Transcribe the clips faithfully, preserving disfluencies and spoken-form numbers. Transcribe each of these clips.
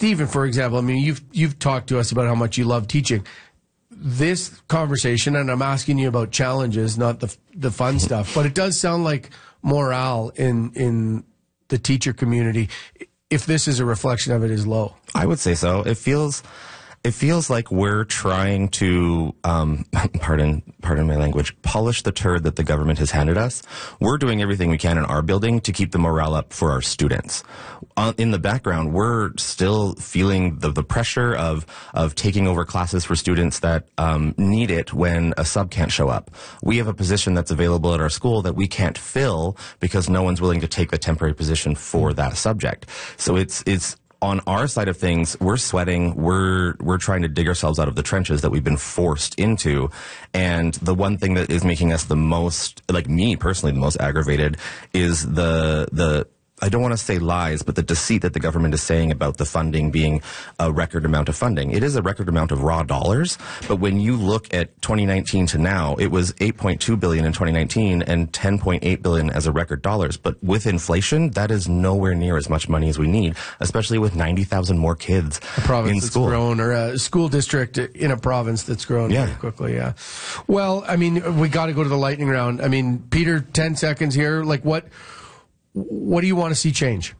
Stephen, for example, I mean, you've you've talked to us about how much you love teaching. This conversation, and I'm asking you about challenges, not the the fun stuff, but it does sound like morale in in the teacher community, if this is a reflection of it, is low. I would say so. It feels it feels like we're trying to, um, pardon pardon my language, polish the turd that the government has handed us. We're doing everything we can in our building to keep the morale up for our students. Uh, in the background, we're still feeling the, the pressure of of taking over classes for students that um, need it when a sub can't show up. We have a position that's available at our school that we can't fill because no one's willing to take the temporary position for that subject. So it's it's on our side of things, we're sweating, we're we're trying to dig ourselves out of the trenches that we've been forced into. And the one thing that is making us the most, like me personally, the most aggravated is the the I don't want to say lies, but the deceit that the government is saying about the funding being a record amount of funding. It is a record amount of raw dollars, but when you look at twenty nineteen to now, it was eight point two billion dollars in twenty nineteen and ten point eight billion dollars as a record dollars. But with inflation, that is nowhere near as much money as we need, especially with ninety thousand more kids a province in that's school. Grown, or a school district in a province that's grown yeah. very quickly. Yeah. Well, I mean, we got to go to the lightning round. I mean, Peter, ten seconds here. Like, what? What do you want to see change?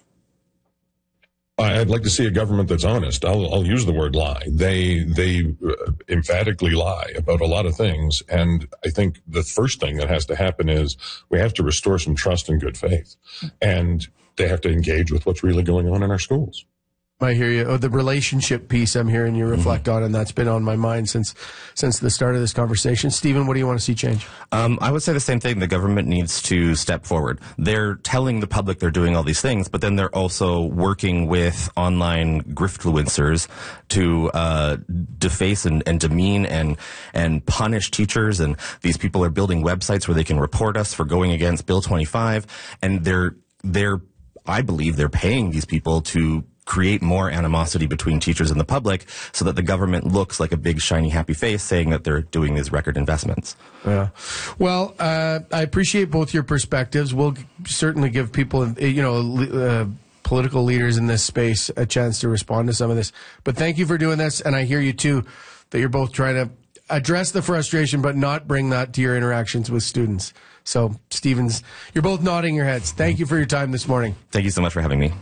I'd like to see a government that's honest. I'll, I'll use the word lie. They they uh, emphatically lie about a lot of things, and I think the first thing that has to happen is we have to restore some trust and good faith, and they have to engage with what's really going on in our schools. I hear you. Oh, the relationship piece I'm hearing you reflect mm-hmm. on, and that's been on my mind since since the start of this conversation. Stephen, what do you want to see change? Um, I would say the same thing. The government needs to step forward. They're telling the public they're doing all these things, but then they're also working with online griftfluencers to uh, deface and, and demean and and punish teachers. And these people are building websites where they can report us for going against Bill twenty-five, and they're they're I believe they're paying these people to create more animosity between teachers and the public so that the government looks like a big, shiny, happy face saying that they're doing these record investments. Yeah. Well, uh, I appreciate both your perspectives. We'll g- certainly give people, you know, uh, political leaders in this space a chance to respond to some of this. But thank you for doing this. And I hear you, too, that you're both trying to address the frustration but not bring that to your interactions with students. So, Stevens, you're both nodding your heads. Thank you for your time this morning. Thank you so much for having me.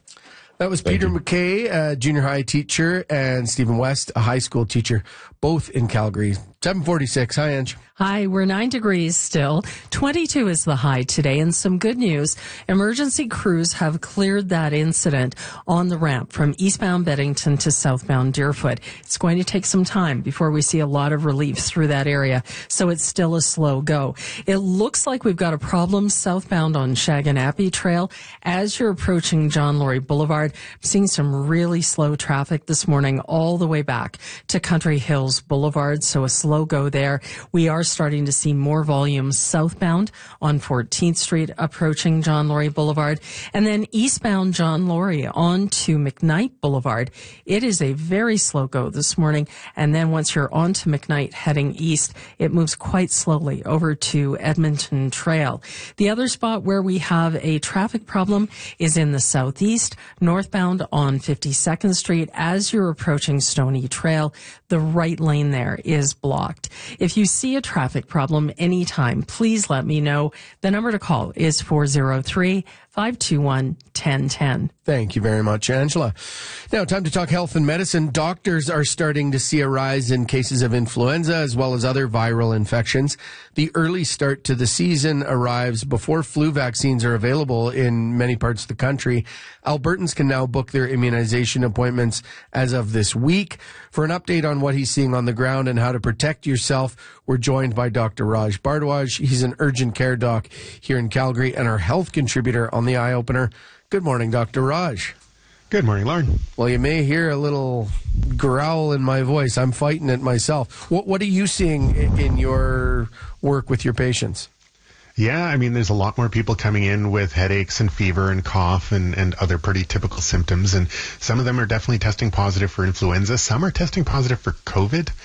That was Peter McKay, a junior high teacher, and Stephen West, a high school teacher, both in Calgary. seven forty-six. Hi, Ange. Hi, we're nine degrees still. twenty-two is the high today, and some good news. Emergency crews have cleared that incident on the ramp from eastbound Beddington to southbound Deerfoot. It's going to take some time before we see a lot of relief through that area, so it's still a slow go. It looks like we've got a problem southbound on Shaganappy Trail. As you're approaching John Laurie Boulevard, I'm seeing some really slow traffic this morning all the way back to Country Hills Boulevard, so a slow go there. We are starting to see more volume southbound on fourteenth Street approaching John Laurie Boulevard, and then eastbound John Laurie on to McKnight Boulevard. It is a very slow go this morning, and then once you're on to McKnight heading east, it moves quite slowly over to Edmonton Trail. The other spot where we have a traffic problem is in the southeast, northbound on fifty-second Street. As you're approaching Stony Trail, the right lane there is blocked. If you see a traffic problem anytime, please let me know. The number to call is four oh three, five two one, one oh one oh. Thank you very much, Angela. Now, time to talk health and medicine. Doctors are starting to see a rise in cases of influenza as well as other viral infections. The early start to the season arrives before flu vaccines are available in many parts of the country. Albertans can now book their immunization appointments as of this week. For an update on what he's seeing on the ground and how to protect yourself, we're joined by Doctor Raj Bhardwaj. He's an urgent care doc here in Calgary and our health contributor on the Eye Opener. Good morning, Doctor Raj. Good morning, Lauren. Well, you may hear a little growl in my voice. I'm fighting it myself. What, what are you seeing in your work with your patients? Yeah, I mean, there's a lot more people coming in with headaches and fever and cough and, and other pretty typical symptoms. And some of them are definitely testing positive for influenza. Some are testing positive for COVID.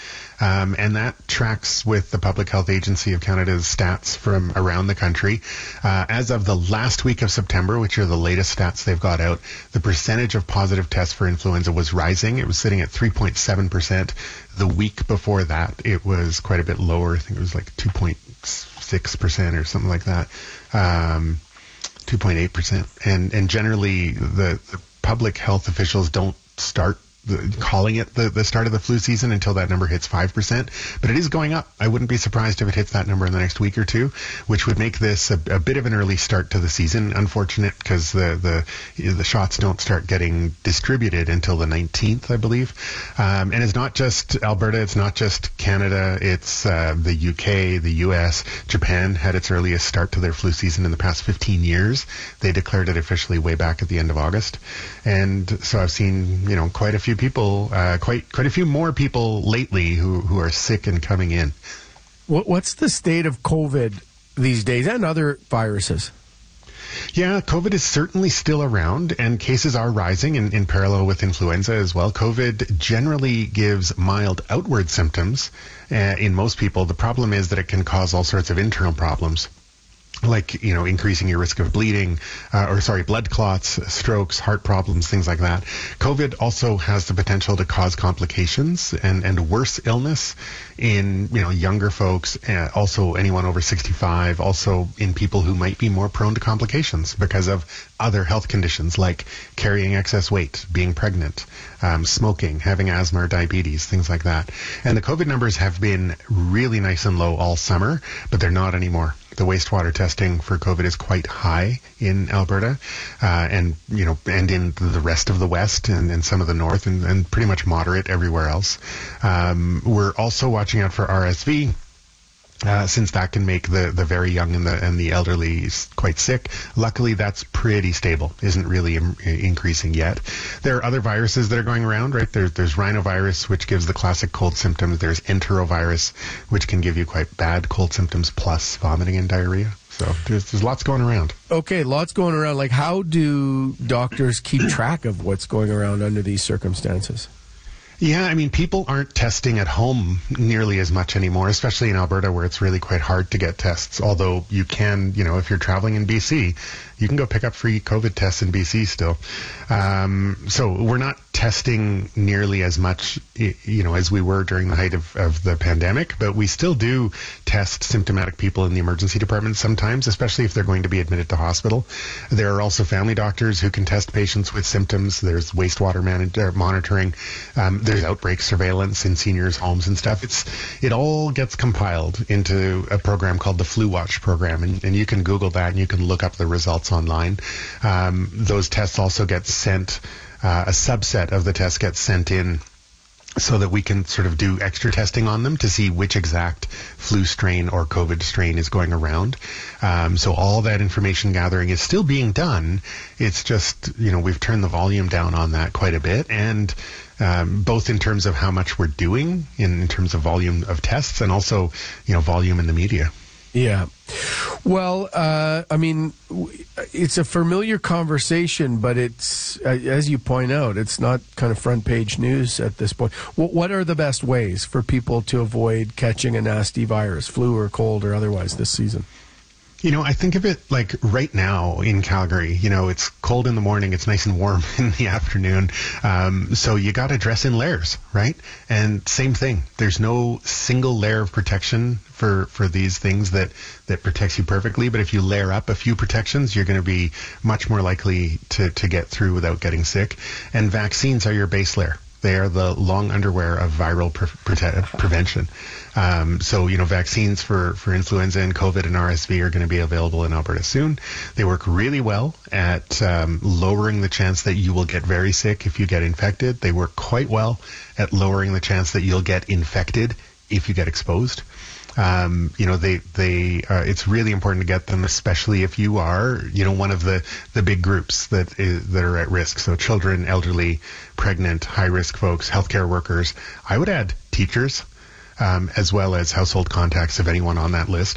Um, and that tracks with the Public Health Agency of Canada's stats from around the country. Uh, as of the last week of September, which are the latest stats they've got out, the percentage of positive tests for influenza was rising. It was sitting at three point seven percent. The week before that, it was quite a bit lower. I think it was like two point six percent or something like that. Um, two point eight percent. And, and generally, the, the public health officials don't start the, calling it the, the start of the flu season until that number hits five percent. But it is going up. I wouldn't be surprised if it hits that number in the next week or two, which would make this a, a bit of an early start to the season. Unfortunate, because the, the, the shots don't start getting distributed until the nineteenth, I believe. Um, and it's not just Alberta, it's not just Canada, it's uh, the U K, the U S. Japan had its earliest start to their flu season in the past fifteen years. They declared it officially way back at the end of August. And so I've seen, you know, quite a few people, uh, quite quite a few more people lately who, who are sick and coming in. What, what's the state of COVID these days and other viruses? Yeah, COVID is certainly still around, and cases are rising in, in parallel with influenza as well. COVID generally gives mild outward symptoms uh, in most people. The problem is that it can cause all sorts of internal problems, like, you know, increasing your risk of bleeding, uh, or sorry, blood clots, strokes, heart problems, things like that. COVID also has the potential to cause complications and, and worse illness in, you know, younger folks, uh, also anyone over sixty-five, also in people who might be more prone to complications because of other health conditions like carrying excess weight, being pregnant, um, smoking, having asthma or diabetes, things like that. And the COVID numbers have been really nice and low all summer, but they're not anymore. The wastewater testing for COVID is quite high in Alberta, uh, and, you know, and in the rest of the West and, and some of the North, and, and pretty much moderate everywhere else. Um, we're also watching out for R S V. Uh, since that can make the, the very young and the and the elderly quite sick. Luckily, that's pretty stable. Isn't really im- increasing yet. There are other viruses that are going around, right? There's there's rhinovirus, which gives the classic cold symptoms. There's enterovirus, which can give you quite bad cold symptoms plus vomiting and diarrhea. So there's there's lots going around. Okay, lots going around. Like, how do doctors keep track of what's going around under these circumstances? Yeah, I mean, people aren't testing at home nearly as much anymore, especially in Alberta where it's really quite hard to get tests. Although you can, you know, if you're traveling in B C, you can go pick up free COVID tests in B C still. Um, so we're not testing nearly as much, you know, as we were during the height of, of the pandemic, but we still do test symptomatic people in the emergency department sometimes, especially if they're going to be admitted to hospital. There are also family doctors who can test patients with symptoms. There's wastewater man- monitoring. Um, there's outbreak surveillance in seniors' homes and stuff. It's it all gets compiled into a program called the Flu Watch program, and, and you can Google that and you can look up the results online. Um, those tests also get sent, uh, a subset of the tests gets sent in so that we can sort of do extra testing on them to see which exact flu strain or COVID strain is going around. Um, so all that information gathering is still being done. It's just, you know, we've turned the volume down on that quite a bit, and um, both in terms of how much we're doing in, in terms of volume of tests and also, you know, volume in the media. Yeah. Well, uh, I mean, it's a familiar conversation, but it's, uh, as you point out, it's not kind of front page news at this point. What are the best ways for people to avoid catching a nasty virus, flu or cold or otherwise this season? You know, I think of it like right now in Calgary, you know, it's cold in the morning, it's nice and warm in the afternoon. Um, so you got to dress in layers, right? And same thing. There's no single layer of protection for, for these things that, that protects you perfectly. But if you layer up a few protections, you're going to be much more likely to, to get through without getting sick. And vaccines are your base layer. They are the long underwear of viral pre- pre- prevention. Um, so, you know, vaccines for, for influenza and COVID and R S V are going to be available in Alberta soon. They work really well at um, lowering the chance that you will get very sick if you get infected. They work quite well at lowering the chance that you'll get infected if you get exposed. Um, you know, they, they, uh, it's really important to get them, especially if you are, you know, one of the, the big groups that is, that are at risk. So children, elderly, pregnant, high risk folks, healthcare workers. I would add teachers, um, as well as household contacts of anyone on that list.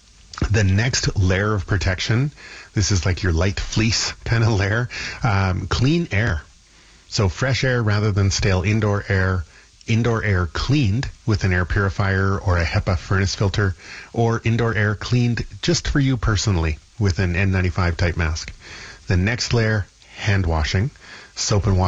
The next layer of protection, this is like your light fleece kind of layer, um, clean air. So fresh air rather than stale indoor air, indoor air cleaned with an air purifier or a HEPA furnace filter, or indoor air cleaned just for you personally with an N ninety-five type mask. The next layer, hand washing, soap and water